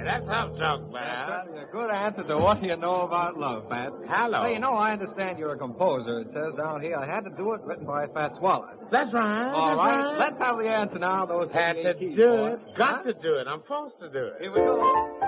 That's tough talk, man. That's a good answer to what you know about love, Pat. Hello. Hey, I understand you're a composer. It says down here, I had to do it, written by Fats Waller. That's right. All that's right, right. let's have the answer now. Those Had to keys, do boy. it. Got to do it. I'm forced to do it. Here we go.